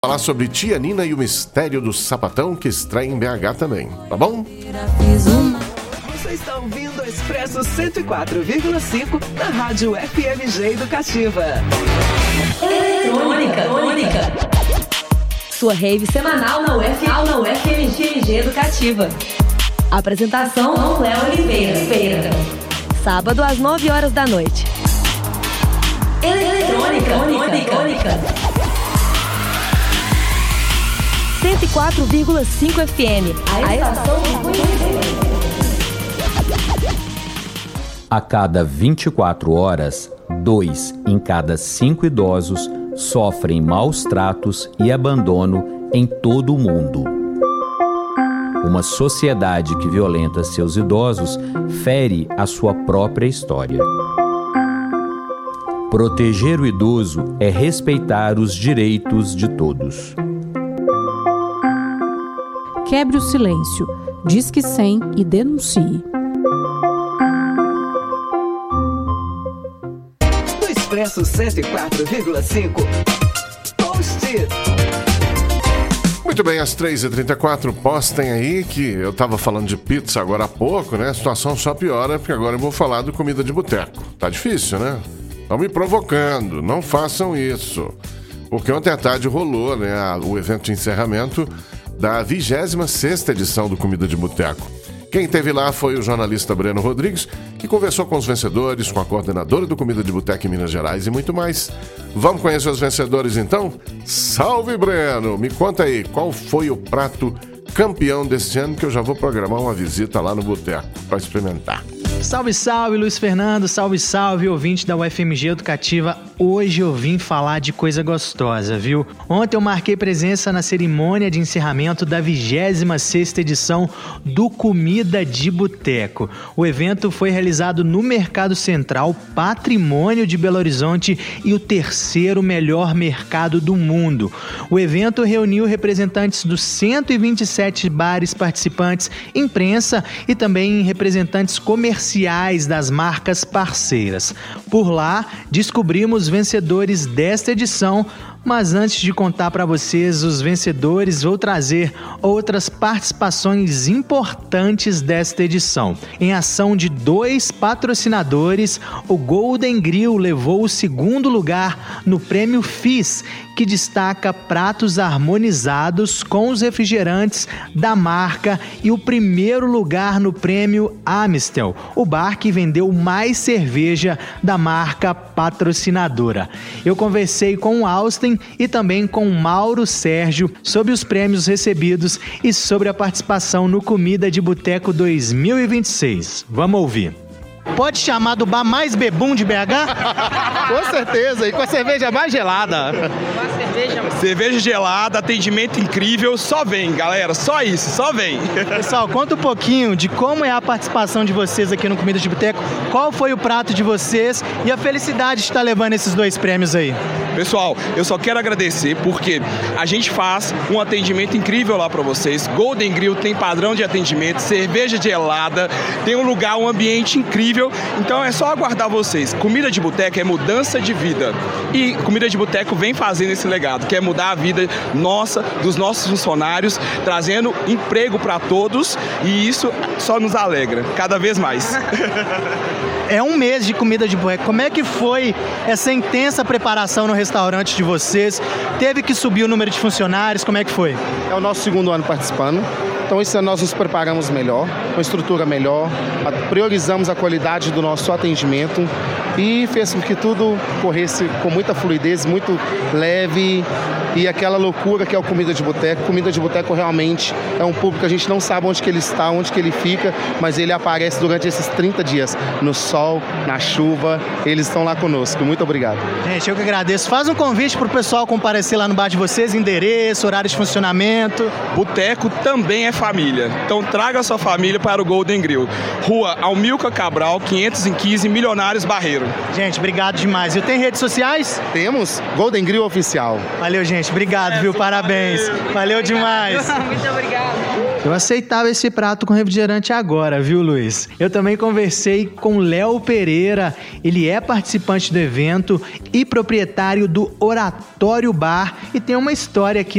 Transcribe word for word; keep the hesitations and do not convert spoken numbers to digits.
Falar sobre Tia Nina e o Mistério do Sapatão, que estreia em B H também, tá bom? Você está ouvindo o Expresso cento e quatro vírgula cinco na Rádio F M G Educativa. Eletrônica, eletrônica. Sua rave semanal na U F, na U F M G Educativa. Apresentação Léo Oliveira. Sábado às nove horas da noite. Eletrônica, eletrônica. cento e quatro vírgula cinco F M. A estação do conhecimento. A cada vinte e quatro horas, dois em cada cinco idosos sofrem maus tratos e abandono em todo o mundo. Uma sociedade que violenta seus idosos fere a sua própria história. Proteger o idoso é respeitar os direitos de todos. Quebre o silêncio, disque cem e denuncie. No Expresso cento e quatro vírgula cinco, Post-it. Muito bem, às três e trinta e quatro, postem aí que eu tava falando de pizza agora há pouco, né? A situação só piora, porque agora eu vou falar de comida de boteco. Tá difícil, né? Estão me provocando, não façam isso. Porque ontem à tarde rolou, né, o evento de encerramento da vigésima sexta edição do Comida de Boteco. Quem esteve lá foi o jornalista Breno Rodrigues, que conversou com os vencedores, com a coordenadora do Comida de Boteco em Minas Gerais e muito mais. Vamos conhecer os vencedores então? Salve, Breno! Me conta aí, qual foi o prato campeão deste ano, que eu já vou programar uma visita lá no boteco para experimentar. Salve, salve, Luiz Fernando, salve, salve, ouvinte da U F M G Educativa. Hoje eu vim falar de coisa gostosa, viu? Ontem eu marquei presença na cerimônia de encerramento da vigésima sexta edição do Comida de Boteco. O evento foi realizado no Mercado Central, patrimônio de Belo Horizonte e o terceiro melhor mercado do mundo. O evento reuniu representantes dos cento e vinte e sete bares participantes, imprensa e também representantes comerciais das marcas parceiras. Por lá, descobrimos vencedores desta edição, mas antes de contar para vocês os vencedores, vou trazer outras participações importantes desta edição. Em ação de dois patrocinadores, o Golden Grill levou o segundo lugar no Prêmio F I S, que destaca pratos harmonizados com os refrigerantes da marca, e o primeiro lugar no Prêmio Amistel, o bar que vendeu mais cerveja da marca patrocinadora. Eu conversei com o Austin e também com o Mauro Sérgio sobre os prêmios recebidos e sobre a participação no Comida de Boteco dois mil e vinte e seis. Vamos ouvir. Pode chamar do bar mais bebum de B H? Com certeza, e com a cerveja mais gelada. Cerveja. Cerveja gelada, atendimento incrível, só vem, galera, só isso, só vem. Pessoal, conta um pouquinho de como é a participação de vocês aqui no Comida de Boteco, qual foi o prato de vocês e a felicidade de estar levando esses dois prêmios aí. Pessoal, eu só quero agradecer porque a gente faz um atendimento incrível lá pra vocês. Golden Grill tem padrão de atendimento, cerveja gelada, tem um lugar, um ambiente incrível. Então é só aguardar vocês. Comida de Boteco é mudança de vida. E Comida de Boteco vem fazendo esse legado, que é mudar a vida nossa, dos nossos funcionários, trazendo emprego pra todos, e isso só nos alegra, cada vez mais. É um mês de Comida de Boteco. Como é que foi essa intensa preparação no restaurante de vocês? Teve que subir o número de funcionários? Como é que foi? É o nosso segundo ano participando. Então, esse ano nós nos preparamos melhor, com estrutura melhor, priorizamos a qualidade do nosso atendimento e fez com que tudo corresse com muita fluidez, muito leve, e aquela loucura que é o Comida de Boteco. Comida de Boteco realmente é um público que a gente não sabe onde que ele está, onde que ele fica, mas ele aparece durante esses trinta dias, no sol, na chuva, eles estão lá conosco. Muito obrigado. Gente, eu que agradeço. Faz um convite para o pessoal comparecer lá no bar de vocês, endereço, horário de funcionamento. Boteco também é família, então traga sua família para o Golden Grill. Rua Almilcar Cabral, quinhentos e quinze, Milionários Barreiro. Gente, obrigado demais. E tem redes sociais? Temos, Golden Grill Oficial. Valeu, gente. Obrigado, é, viu? Parabéns. Valeu, Valeu demais. Muito obrigado. Eu aceitava esse prato com refrigerante agora, viu, Luiz? Eu também conversei com Léo Pereira. Ele é participante do evento e proprietário do Oratório Bar e tem uma história aqui